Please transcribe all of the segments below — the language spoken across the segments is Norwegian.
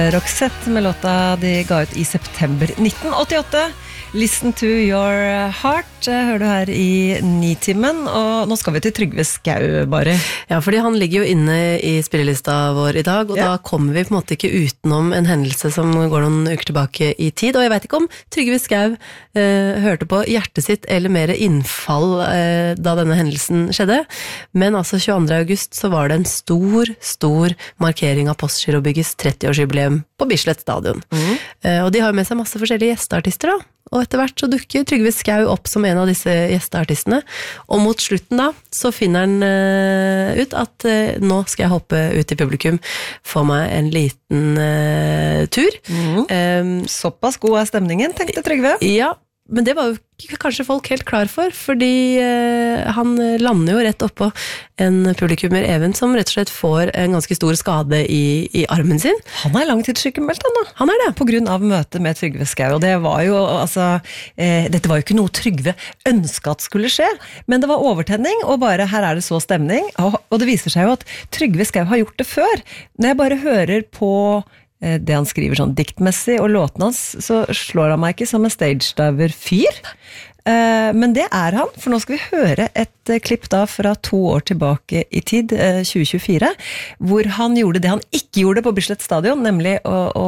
Roxette med låta de ga ut i september 1988. Listen to your heart hører du her i Nitimen, og nå skal vi til Trygve Skau bare. Ja, fordi han ligger jo inne i spillelista vår i dag, og da kommer vi på en måte ikke utenom en hendelse som går noen uker tilbake i tid, og jeg vet ikke om Trygve Skau hørte på hjertet sitt eller mer innfall da denne hendelsen skjedde, men altså 22. august så var det en stor markering av Postgirobyggets 30-årsjubileum på Bislett stadion. Og de har jo med seg masse forskjellige gjesteartister da, og etter hvert så dukker Trygve Skau opp som en av disse gjesteartistene, og mot slutten da, så finner han ut at nå skal jeg hoppe ut i publikum, få meg en liten tur. Såpass god er stemningen, tenkte Trygve. Ja, men det var jo ikke kanskje folk helt klar for, fordi han lander jo rett oppå en publikummer, Even, som rett og slett får en ganske stor skade i armen sin. Han langtidssykemeldt, han da. Han det. På grunn av møtet med Trygve Skau, og det var jo, altså, dette var jo ikke noe Trygve ønsket at skulle skje, men det var overtenning, og bare her er det så stemning, og det viser seg jo at Trygve Skau har gjort det før. Når jeg bare hører på det han skriver sånn diktmessig, og låten hans, så slår han meg ikke som en stagediver-fyr. Men det er han, for nå skal vi høre et klipp da fra 2 år tilbake i tid, 2024, hvor han gjorde det han ikke gjorde på Bislett stadion, nemlig å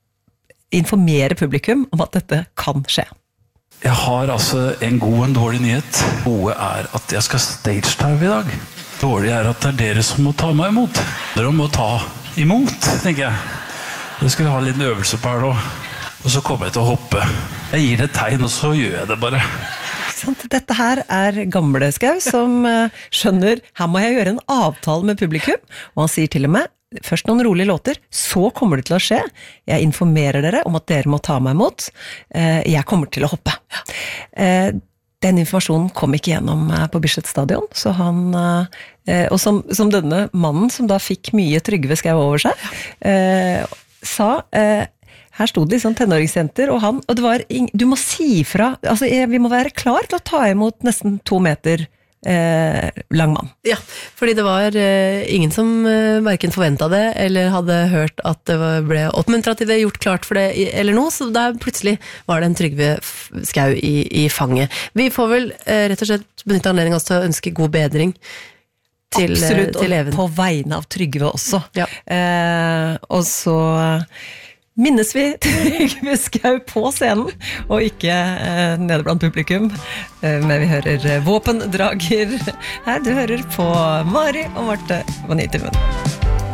informere publikum om at dette kan skje. Jeg har altså en god og en dårlig nyhet. Gode er at jeg skal stagedive i dag. Dårlig er at det er dere som må ta meg imot. Dere må ta imot, tenker jeg. Jeg skal ha en liten øvelse på her nå, og så kommer jeg til å hoppe. Jeg gir det et tegn, og så gjør jeg det bare. Dette her er gamle Skau som skjønner, her må jeg gjøre en avtale med publikum, og han sier til og med, først noen rolige låter, så kommer det til å skje. Jeg informerer dere om at dere må ta meg imot. Jeg kommer til å hoppe. Den informasjonen kom ikke gjennom på Bislett stadion, så han, og som denne mannen som da fikk mye Trygve Skau over seg, sa, her stod det sånn tenåringsjenter, og det var, du må si fra, altså vi må være klar til å ta imot nesten 2 meter lang mann. Ja, fordi det var ingen som hverken forventet det, eller hadde hørt at det ble oppmuntret til det, gjort klart for det, eller noe, så der plutselig var det en Trygve Skau i fanget. Vi får vel rett og slett benytte anledningen til å ønske god bedring til Even. På vegne av Trygve også. Ja. Og så minnes vi Trygve Skau på scenen, og ikke nede blant publikum. Men vi hører våpendrager her. Du hører på Mari og Marte på Nitimen.